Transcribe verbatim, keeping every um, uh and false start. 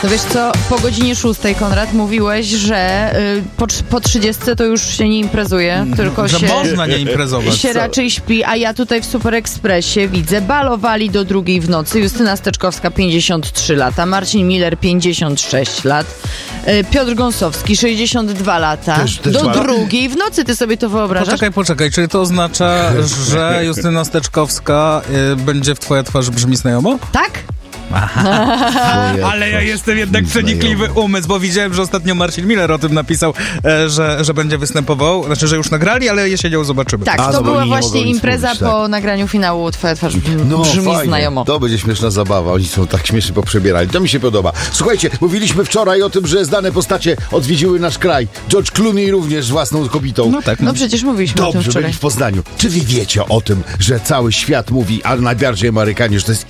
No wiesz co, po godzinie szóstej, Konrad, mówiłeś, że y, po, po trzydziestce to już się nie imprezuje, tylko że się... można nie imprezować. się raczej śpi, a ja tutaj w Super Expressie widzę, balowali do drugiej w nocy. Justyna Steczkowska, pięćdziesiąt trzy lata, Marcin Miller, pięćdziesiąt sześć lat, y, Piotr Gąsowski, sześćdziesiąt dwa lata. Też, też do ma... drugiej w nocy, ty sobie to wyobrażasz? Poczekaj, poczekaj, czyli to oznacza, że Justyna Steczkowska y, będzie w Twoja twarz brzmi znajomo? Tak? Ale ja jestem jednak przenikliwy umysł, bo widziałem, że ostatnio Marcin Miller o tym napisał, e, że, że będzie występował, znaczy, że już nagrali, ale jesienią zobaczymy. Tak, A, to no była oni nie właśnie mogą nic impreza mówić, po tak. nagraniu finału Twoja twarz No, brzmi fajnie. znajomo. To będzie śmieszna zabawa. Oni są tak śmiesznie poprzebierali. To mi się podoba. Słuchajcie, mówiliśmy wczoraj o tym, że znane postacie odwiedziły nasz kraj. George Clooney również z własną kobietą. No tak. No przecież mówiliśmy o tym Dobrze, wczoraj. byli w Poznaniu. Czy wy wiecie o tym, że cały świat mówi, a najbardziej Amerykanie, że to jest